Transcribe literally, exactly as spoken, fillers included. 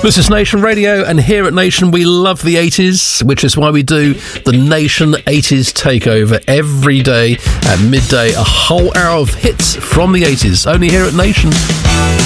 This is Nation Radio, and here at Nation we love the eighties, which is why we do the Nation eighties Takeover every day at midday, a whole hour of hits from the eighties, only here at Nation.